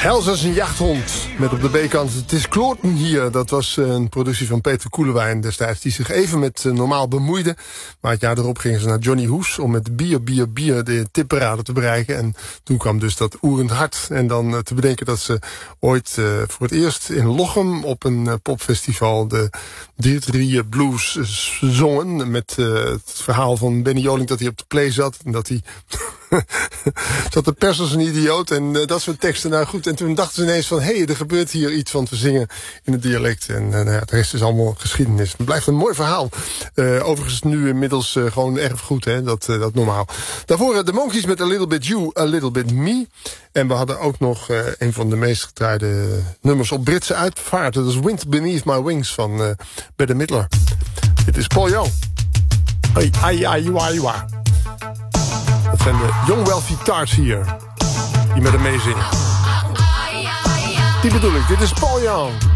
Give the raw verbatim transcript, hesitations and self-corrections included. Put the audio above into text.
Hels als een jachthond. Met op de B-kant Het is kloten hier. Dat was een productie van Peter Koelewijn destijds. Die zich even met uh, normaal bemoeide. Maar het jaar erop gingen ze naar Johnny Hoes. Om met bier, bier, bier de tipparade te bereiken. En toen kwam dus dat oerend hart. En dan uh, te bedenken dat ze ooit uh, voor het eerst in Lochem op een uh, popfestival de drie drie blues uh, zongen. Met uh, het verhaal van Benny Jolink dat hij op de play zat. En dat hij... zat de pers als een idioot en uh, dat soort teksten. Nou goed, en toen dachten ze ineens van... hé, hey, er gebeurt hier iets van te zingen in het dialect. En uh, nou ja, de rest is allemaal geschiedenis. Het blijft een mooi verhaal. Uh, overigens nu inmiddels uh, gewoon erfgoed, hè, dat, uh, dat normaal. Daarvoor uh, de Monkees met A Little Bit You, A Little Bit Me. En we hadden ook nog uh, een van de meest gedraaide nummers op Britse uitvaart. Dat is Wind Beneath My Wings van uh, Bette Midler. Dit is Paul Young. Hey, ai, ai, ai, ai. Dat zijn de Young Wealthy Tarts hier. Die met hem meezingen. Die bedoel ik, dit is Paul Young.